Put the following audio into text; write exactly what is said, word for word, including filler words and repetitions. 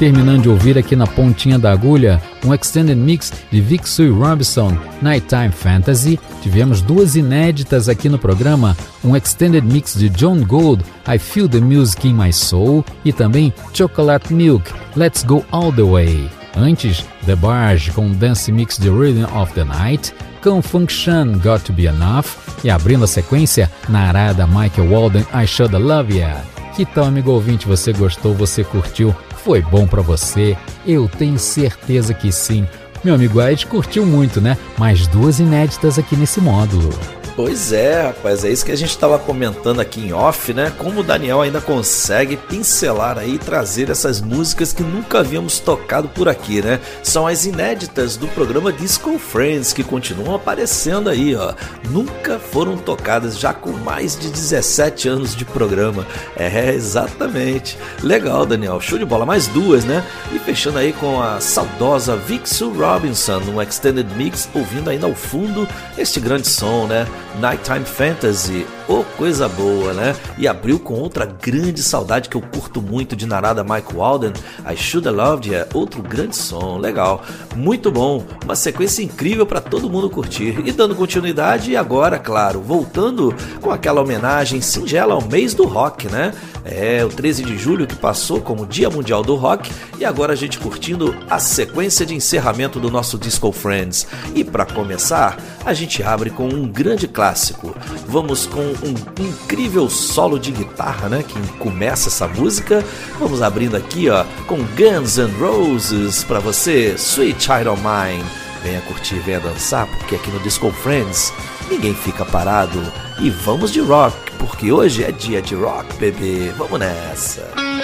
Terminando de ouvir aqui na pontinha da agulha um extended mix de Vic Sue Robinson, Nighttime Fantasy. Tivemos duas inéditas aqui no programa, um extended mix de John Gold, I Feel the Music in My Soul, e também Chocolate Milk, Let's Go All the Way. Antes, The Barge com Dance Mix de Rhythm of the Night, com Function Got to Be Enough, e abrindo a sequência, na arada Michael Walden, I Shoulda Love Ya. Que tal, amigo ouvinte, você gostou, você curtiu? Foi bom pra você? Eu tenho certeza que sim. Meu amigo Ed curtiu muito, né? Mais duas inéditas aqui nesse módulo. Pois é, rapaz, é isso que a gente estava comentando aqui em off, né? Como o Daniel ainda consegue pincelar aí e trazer essas músicas que nunca havíamos tocado por aqui, né? São as inéditas do programa Disco Friends que continuam aparecendo aí, ó. Nunca foram tocadas, já com mais de dezessete anos de programa. É, exatamente. Legal, Daniel. Show de bola. Mais duas, né? E fechando aí com a saudosa Vic Sue Robinson, um extended mix, ouvindo ainda ao fundo este grande som, né? Nighttime Fantasy, oh, coisa boa, né? E abriu com outra grande saudade que eu curto muito de Narada Mike Walden, I Shoulda Loved Ya, outro grande som, legal, muito bom, uma sequência incrível para todo mundo curtir. E dando continuidade, agora, claro, voltando com aquela homenagem singela ao mês do rock, né? É, o treze de julho que passou como Dia Mundial do Rock, e agora a gente curtindo a sequência de encerramento do nosso Disco Friends. E para começar, a gente abre com um grande clássico. Vamos com um incrível solo de guitarra, né, que começa essa música. Vamos abrindo aqui, ó, com Guns N' Roses para você, Sweet Child O' Mine. Venha curtir, venha dançar, porque aqui no Disco Friends ninguém fica parado. E vamos de rock, porque hoje é dia de rock, bebê. Vamos nessa.